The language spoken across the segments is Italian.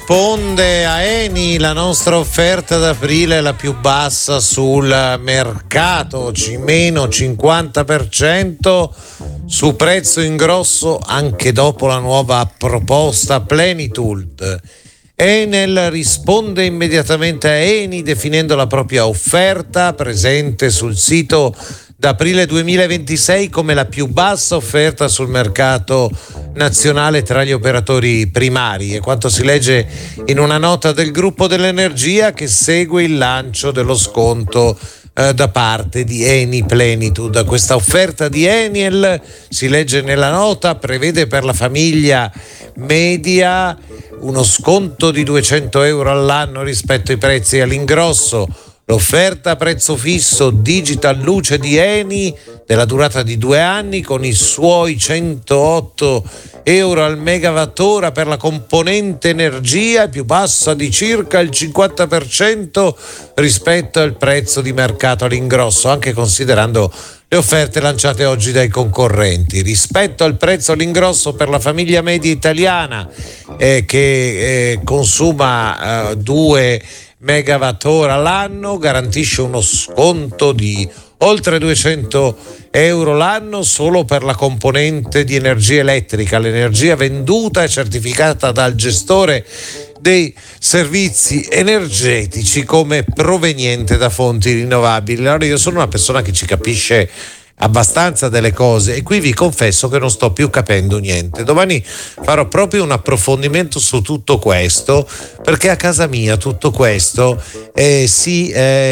risponde a Eni. La nostra offerta d'aprile è la più bassa sul mercato, meno 50% su prezzo in grosso anche dopo la nuova proposta Plenitude. Enel risponde immediatamente a Eni definendo la propria offerta presente sul sito d'aprile 2026 come la più bassa offerta sul mercato nazionale tra gli operatori primari, e quanto si legge in una nota del gruppo dell'energia che segue il lancio dello sconto da parte di Eni Plenitude. Questa offerta di Enel, si legge nella nota, prevede per la famiglia media uno sconto di 200 euro all'anno rispetto ai prezzi all'ingrosso. L'offerta a prezzo fisso Digital Luce di Eni della durata di 2 anni con i suoi 108 euro al megawattora per la componente energia, più bassa di circa il 50% rispetto al prezzo di mercato all'ingrosso, anche considerando le offerte lanciate oggi dai concorrenti. Rispetto al prezzo all'ingrosso per la famiglia media italiana che consuma 2 megawattora l'anno, garantisce uno sconto di oltre 200 euro l'anno solo per la componente di energia elettrica. L'energia venduta è certificata dal gestore dei servizi energetici come proveniente da fonti rinnovabili. Allora, io sono una persona che ci capisce abbastanza delle cose e qui vi confesso che non sto più capendo niente. Domani farò proprio un approfondimento su tutto questo, perché a casa mia tutto questo si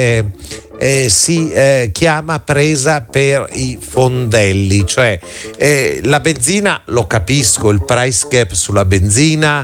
chiama presa per i fondelli, cioè la benzina, lo capisco, il price cap sulla benzina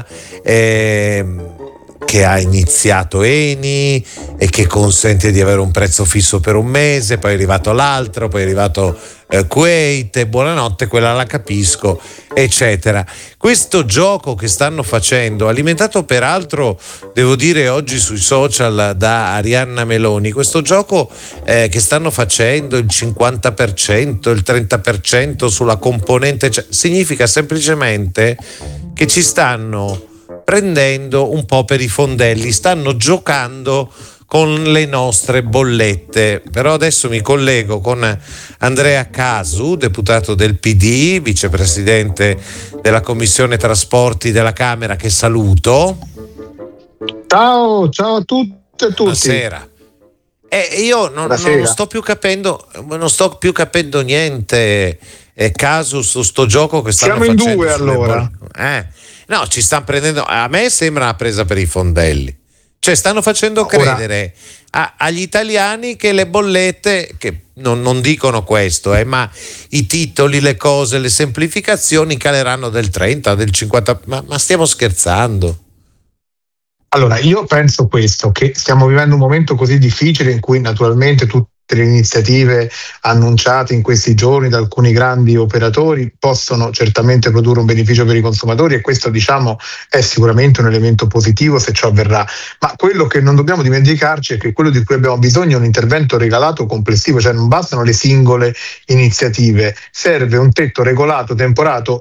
che ha iniziato Eni e che consente di avere un prezzo fisso per un mese, poi è arrivato l'altro, poi è arrivato Kuwait, buonanotte, quella la capisco, eccetera. Questo gioco che stanno facendo, alimentato peraltro, devo dire, oggi sui social da Arianna Meloni, questo gioco che stanno facendo, il 50%, il 30% sulla componente, cioè, significa semplicemente che ci stanno prendendo un po' per i fondelli, stanno giocando con le nostre bollette. Però adesso mi collego con Andrea Casu, deputato del PD, vicepresidente della Commissione Trasporti della Camera, che saluto. Ciao a tutte e tutti. Buonasera. Io non sto più capendo niente, Casu, su sto gioco che stanno facendo. Siamo in due allora. No, ci stanno prendendo, a me sembra una presa per i fondelli. Cioè stanno facendo credere agli italiani che le bollette, che non dicono questo, ma i titoli, le cose, le semplificazioni caleranno del 30, del 50, ma stiamo scherzando? Allora, io penso questo, che stiamo vivendo un momento così difficile in cui naturalmente tutte le iniziative annunciate in questi giorni da alcuni grandi operatori possono certamente produrre un beneficio per i consumatori, e questo, diciamo, è sicuramente un elemento positivo se ciò avverrà. Ma quello che non dobbiamo dimenticarci è che quello di cui abbiamo bisogno è un intervento regolato complessivo, cioè non bastano le singole iniziative, serve un tetto regolato, temporaneo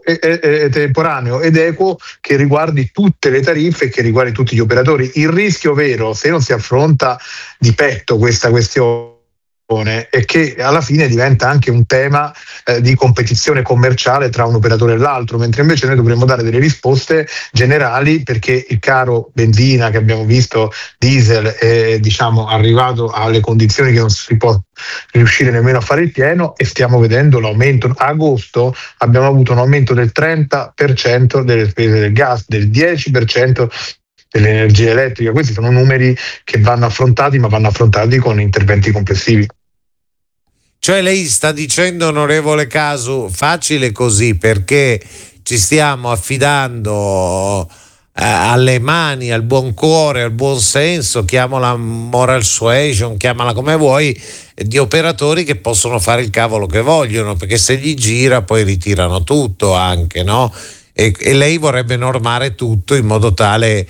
ed equo che riguardi tutte le tariffe e che riguardi tutti gli operatori. Il rischio vero, se non si affronta di petto questa questione, è che alla fine diventa anche un tema di competizione commerciale tra un operatore e l'altro, mentre invece noi dovremmo dare delle risposte generali, perché il caro benzina che abbiamo visto, diesel, è arrivato alle condizioni che non si può riuscire nemmeno a fare il pieno, e stiamo vedendo l'aumento. A agosto abbiamo avuto un aumento del 30% delle spese del gas, del 10% dell'energia elettrica. Questi sono numeri che vanno affrontati, ma vanno affrontati con interventi complessivi. Cioè lei sta dicendo, onorevole Casu, facile così, perché ci stiamo affidando alle mani, al buon cuore, al buon senso, chiamala moral suasion, chiamala come vuoi, di operatori che possono fare il cavolo che vogliono, perché se gli gira poi ritirano tutto anche, no? E lei vorrebbe normare tutto in modo tale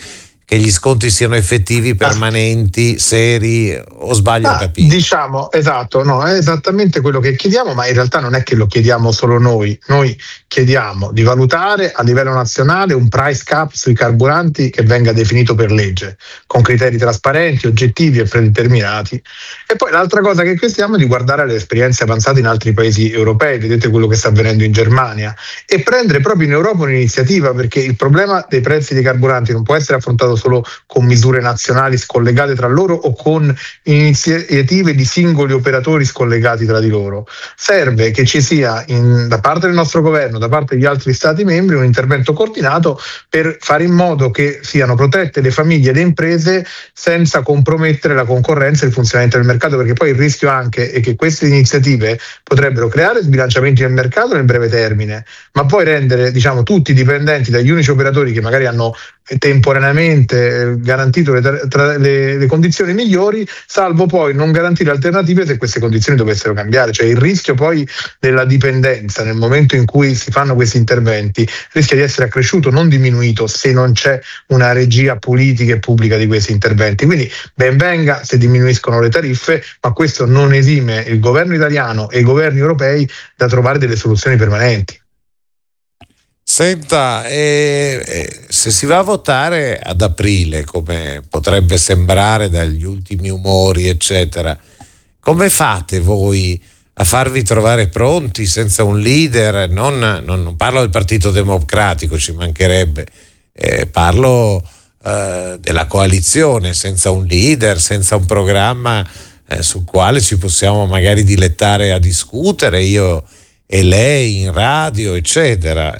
che gli sconti siano effettivi, permanenti, seri, o sbaglio a capire? Diciamo, esatto, no, è esattamente quello che chiediamo, ma in realtà non è che lo chiediamo solo noi chiediamo di valutare a livello nazionale un price cap sui carburanti che venga definito per legge, con criteri trasparenti, oggettivi e predeterminati. E poi l'altra cosa che chiediamo è di guardare le esperienze avanzate in altri paesi europei, vedete quello che sta avvenendo in Germania, e prendere proprio in Europa un'iniziativa, perché il problema dei prezzi dei carburanti non può essere affrontato solo con misure nazionali scollegate tra loro o con iniziative di singoli operatori scollegati tra di loro. Serve che ci sia da parte del nostro governo, da parte degli altri Stati membri, un intervento coordinato per fare in modo che siano protette le famiglie e le imprese senza compromettere la concorrenza e il funzionamento del mercato, perché poi il rischio anche è che queste iniziative potrebbero creare sbilanciamenti nel mercato nel breve termine, ma poi rendere tutti dipendenti dagli unici operatori che magari hanno temporaneamente garantito le condizioni migliori, salvo poi non garantire alternative se queste condizioni dovessero cambiare. Cioè il rischio poi della dipendenza nel momento in cui si fanno questi interventi rischia di essere accresciuto, non diminuito, se non c'è una regia politica e pubblica di questi interventi. Quindi ben venga se diminuiscono le tariffe, ma questo non esime il governo italiano e i governi europei da trovare delle soluzioni permanenti. Senta, se si va a votare ad aprile, come potrebbe sembrare dagli ultimi umori, eccetera, come fate voi a farvi trovare pronti senza un leader? Non parlo del Partito Democratico, ci mancherebbe, parlo della coalizione, senza un leader, senza un programma sul quale ci possiamo magari dilettare a discutere, io e lei in radio, eccetera.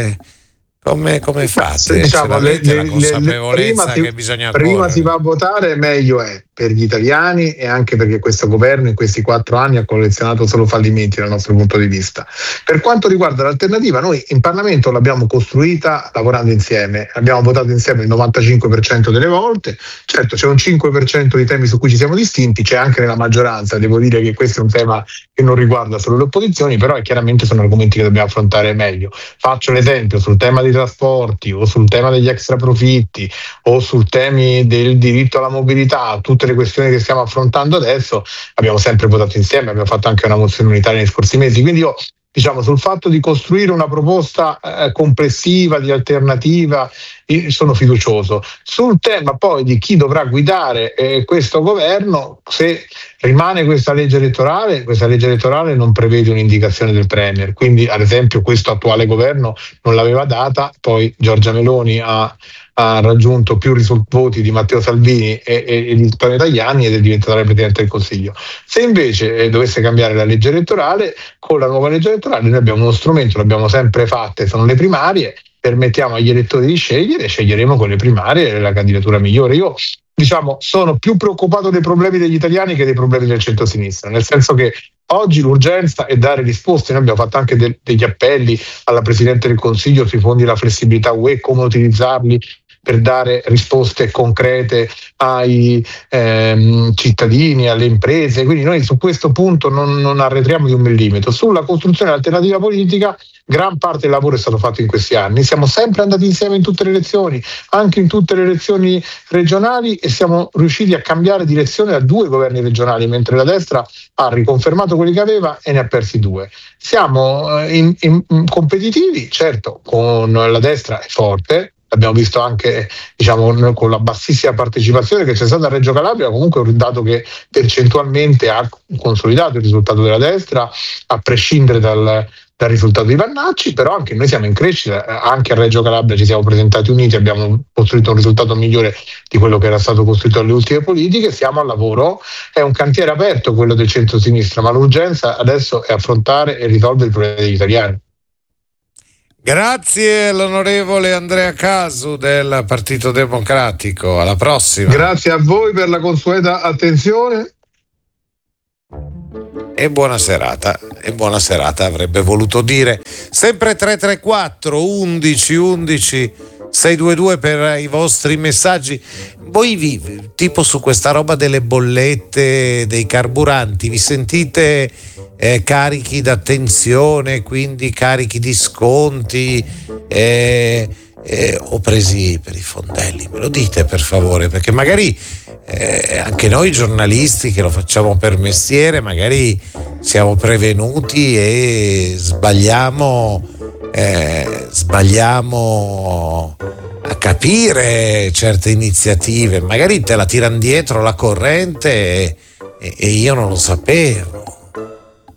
Come fate? La consapevolezza che bisogna prima si va a votare, meglio è per gli italiani, e anche perché questo governo in questi 4 anni ha collezionato solo fallimenti dal nostro punto di vista. Per quanto riguarda l'alternativa, noi in Parlamento l'abbiamo costruita lavorando insieme, abbiamo votato insieme il 95% delle volte. Certo, c'è un 5% di temi su cui ci siamo distinti, c'è anche nella maggioranza, devo dire che questo è un tema che non riguarda solo le opposizioni, però chiaramente sono argomenti che dobbiamo affrontare meglio. Faccio l'esempio sul tema dei trasporti o sul tema degli extra profitti o sul temi del diritto alla mobilità, tutte le questioni che stiamo affrontando adesso abbiamo sempre votato insieme, abbiamo fatto anche una mozione unitaria nei scorsi mesi, quindi io sul fatto di costruire una proposta complessiva di alternativa sono fiducioso. Sul tema poi di chi dovrà guidare questo governo, se rimane questa legge elettorale non prevede un'indicazione del Premier, quindi ad esempio questo attuale governo non l'aveva data, poi Giorgia Meloni ha raggiunto più voti di Matteo Salvini e di Antonio Tajani ed è diventata la Presidente del Consiglio. Se invece dovesse cambiare la legge elettorale, con la nuova legge elettorale noi abbiamo uno strumento, l'abbiamo sempre fatte, sono le primarie, permettiamo agli elettori di scegliere e sceglieremo con le primarie la candidatura migliore. Io sono più preoccupato dei problemi degli italiani che dei problemi del centro-sinistra, nel senso che oggi l'urgenza è dare risposte. Noi abbiamo fatto anche degli appelli alla Presidente del Consiglio sui fondi della flessibilità UE, come utilizzarli per dare risposte concrete ai cittadini, alle imprese. Quindi noi su questo punto non arretriamo di un millimetro. Sulla costruzione dell'alternativa politica, gran parte del lavoro è stato fatto in questi anni. Siamo sempre andati insieme in tutte le elezioni, anche in tutte le elezioni regionali, e siamo riusciti a cambiare direzione a 2 governi regionali, mentre la destra ha riconfermato quelli che aveva e ne ha persi 2. Siamo competitivi, certo, con la destra è forte. L'abbiamo visto anche con la bassissima partecipazione che c'è stata a Reggio Calabria, comunque è un dato che percentualmente ha consolidato il risultato della destra, a prescindere dal risultato di Vannacci, però anche noi siamo in crescita, anche a Reggio Calabria ci siamo presentati uniti, abbiamo costruito un risultato migliore di quello che era stato costruito alle ultime politiche, siamo al lavoro, è un cantiere aperto quello del centro-sinistra, ma l'urgenza adesso è affrontare e risolvere i problemi degli italiani. Grazie all'onorevole Andrea Casu del Partito Democratico, alla prossima. Grazie a voi per la consueta attenzione. E buona serata avrebbe voluto dire. Sempre 334 11 11 622 per i vostri messaggi. Voi tipo su questa roba delle bollette, dei carburanti, vi sentite carichi d'attenzione, quindi carichi di sconti, o presi per i fondelli? Me lo dite per favore, perché magari anche noi giornalisti che lo facciamo per mestiere magari siamo prevenuti e sbagliamo a capire certe iniziative, magari te la tirano dietro la corrente e io non lo sapevo.